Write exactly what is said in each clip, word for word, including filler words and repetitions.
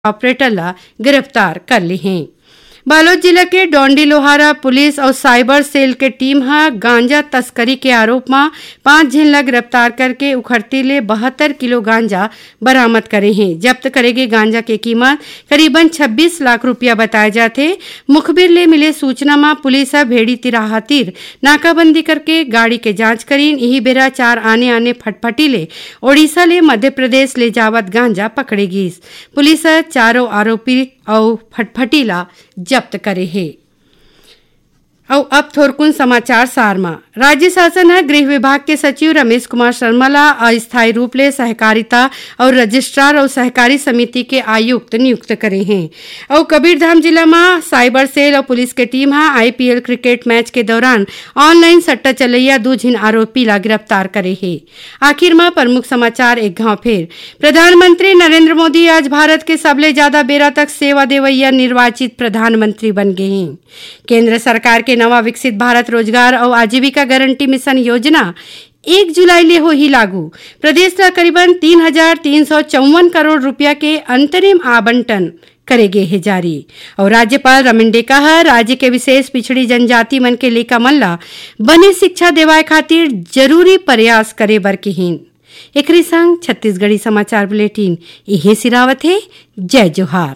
Operator ला गिरफ्तार कर ली हैं। बालोद जिला के डोंडी लोहारा पुलिस और साइबर सेल के टीम हा गांजा तस्करी के आरोप में पांच झीन ला गिरफ्तार करके उखड़ती ले बहत्तर किलो गांजा बरामद करे हैं। जब्त करेगे गांजा की कीमत करीबन छब्बीस लाख रुपया बताए जाते। मुखबिर ले मिले सूचना में पुलिस भेड़ी तिराहा तीर नाकाबंदी करके गाड़ी के जांच करीन। यही बेरा चार आने आने फटफटी ले ओडिशा ले मध्य प्रदेश ले जावत गांजा पकड़ेगी। पुलिस चारों आरोपी और फटफटी ला जब्त करे है। और अब थोरकुन समाचार सार में राज्य शासन है गृह विभाग के सचिव रमेश कुमार शर्मा ला अस्थायी रूप ले सहकारिता और रजिस्ट्रार और सहकारी समिति के आयुक्त नियुक्त करे हैं। और कबीरधाम जिला में साइबर सेल और पुलिस के टीम है आईपीएल क्रिकेट मैच के दौरान ऑनलाइन सट्टा चलैया दो झिन आरोपी ला गिरफ्तार करे है। आखिर में प्रमुख समाचार एक गांव फिर प्रधानमंत्री नरेंद्र मोदी आज भारत के सबले ज्यादा बेरा तक सेवा देवैया निर्वाचित प्रधानमंत्री बन गए हैं। केंद्र सरकार के नवा विकसित भारत रोजगार और आजीविका गारंटी मिशन योजना एक जुलाई ले हो ही लागू। प्रदेश का करीबन तीन हजार तीन सौ चौवन करोड़ रुपया के अंतरिम आवंटन करेगे है जारी। और राज्यपाल रमन कहा राज्य के विशेष पिछड़ी जनजाति मन के लेका मन ला बने शिक्षा देवाए खातिर जरूरी प्रयास करे बर किहीन। एकरी संग छत्तीसगढ़ी समाचार बुलेटिन इहे सिरावत है। जय जोहार।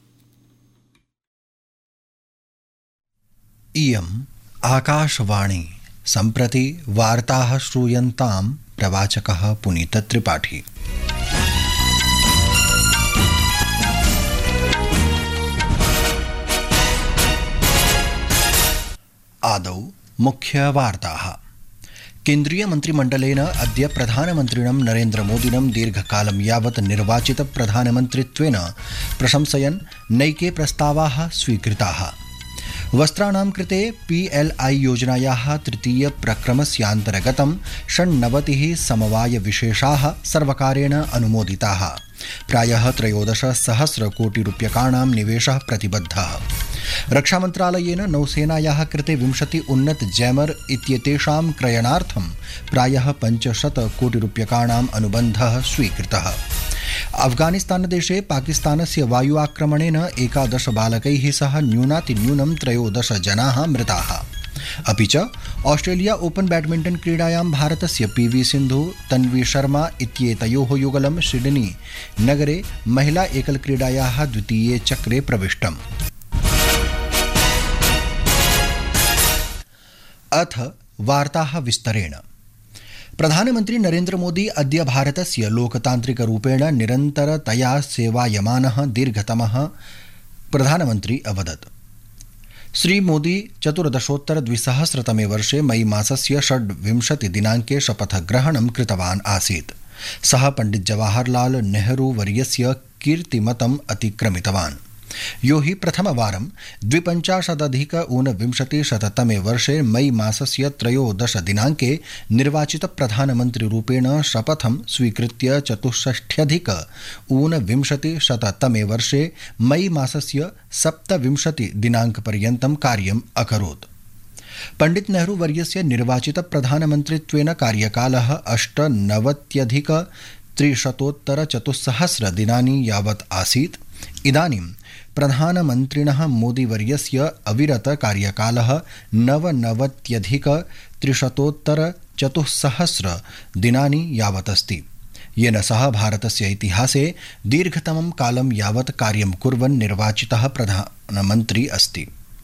इयम् आकाशवाणी सम्प्रति वार्ताः श्रूयन्तां प्रवाचकः पुनीत त्रिपाठी। आदौ मुख्यवार्ताः। केन्द्रीय मन्त्रिमण्डलेन अद्य प्रधानमन्त्रिणं नरेन्द्र मोदिनं दीर्घकालं यावत् निर्वाचित प्रधानमन्त्रित्वेन प्रशंसयन् नैके प्रस्तावाः स्वीकृताः। वस्त्राणां कृते पीएलआई योजनायाः तृतीय प्रक्रमस्यान्तर्गतं षण्णवतिः समवाय विशेषाः सर्वकारेण अनुमोदिताः। प्रायः त्रयोदश सहस्र कोटि रूप्यकाणां निवेशः प्रतिबद्धः। रक्षामन्त्रालयेन नौसेनायाः कृते विंशति उन्नत जैमर इत्येतेषां क्रयणार्थं प्रायः पञ्चशत कोटि रूप्यकाणाम् अनुबन्धः स्वीकृतः। अफगानिस्तानदेशे पाकिस्तानस्य वायु आक्रमणेन एकादश बालकैः सह न्यूनातिन्यूनं त्रयोदश जनाः मृताः। अपि च ऑस्ट्रेलिया ओपन बैडमिंटन क्रीडायां भारतस्य पीवी सिन्धु तन्वी शर्मा इत्येतयोः युगलं सिडनी नगरे महिला एकल क्रीडायाः द्वितीये चक्रे प्रविष्टम्। अथ वार्ताः विस्तरेण। प्रधानमन्त्री नरेन्द्र मोदी अद्य भारतस्य लोकतान्त्रिकरूपेण निरन्तरतया सेवायमानः दीर्घतमः प्रधानमन्त्री अवदत्। श्री मोदी चतुर्दशोत्तर द्विसहस्रतमे वर्षे मई मासस्य षड्विंशति दिनाङ्के शपथग्रहणं कृतवान् आसीत्। सः पण्डित जवाहरलाल नेहरू वर्यस्य कीर्तिमतम् अतिक्रमितवान्, यो हि प्रथमवारं द्विपञ्चाशदधिक ऊनविंशतिशततमे वर्षे मई मासस्य त्रयोदश दिनाङ्के निर्वाचित प्रधानमन्त्रिरूपेण शपथं स्वीकृत्य चतुष्षष्ट्यधिक ऊनविंशतिशततमे वर्षे मई मासस्य सप्तविंशति दिनाङ्कपर्यन्तं कार्यम् अकरोत्। पण्डित नेहरू वर्यस्य निर्वाचित प्रधानमन्त्रित्वेन कार्यकालः अष्टनवत्यधिक त्रिशतोत्तर चतुस्सहस्र दिनानि यावत् आसीत्। इदानीं प्रधानमन्त्रिणः मोदीवर्यस्य अविरत कार्यकालः नवनवत्यधिक त्रिशतोत्तर चतुस्सहस्र दिनानि यावत् अस्ति, येन सह भारतस्य इतिहासे दीर्घतमं कालं यावत् कार्यं कुर्वन् निर्वाचितः प्रधानमन्त्री अस्ति।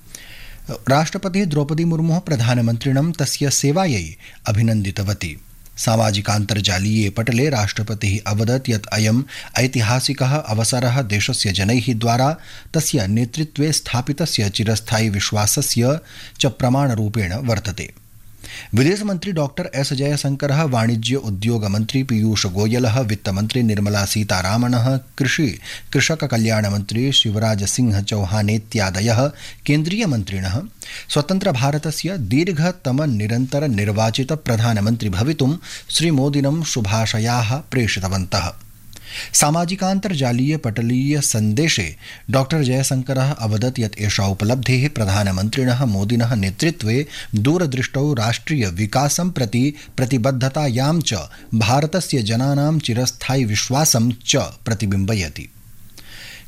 राष्ट्रपतिः द्रौपदी मुर्मुः प्रधानमन्त्रिणं तस्य सेवायै अभिनन्दितवती। सामाजिकान्तर्जालीये पटले राष्ट्रपतिः अवदत् यत् अयम् ऐतिहासिकः अवसरः देशस्य जनैः द्वारा तस्य नेतृत्वे स्थापितस्य चिरस्थायी विश्वासस्य च प्रमाणरूपेण वर्तते। विदेशमन्त्री डॉक्टर एस जयशंकरः, वाणिज्य उद्योग मन्त्री पीयूष गोयलः, वित्तमन्त्री निर्मला सीतारामनः, कृषि कृषक कल्याणमन्त्री शिवराज सिंह चौहानेत्यादयः केन्द्रीयमन्त्रिणः स्वतन्त्रभारतस्य दीर्घतम निरन्तर निर्वाचित प्रधानमन्त्री भवितुं श्रीमोदिनं शुभाशयाः प्रेषितवन्तः। सामाजिकान्तर्जालीय पटलीय सन्देशे डॉक्टर जयशंकरः अवदत् यत् एषा उपलब्धिः प्रधानमन्त्रिणः मोदिनः नेतृत्वे दूरदृष्टौ राष्ट्रिय विकासं प्रति प्रतिबद्धतायां च भारतस्य जनानां चिरस्थायी विश्वासं च प्रतिबिम्बयति।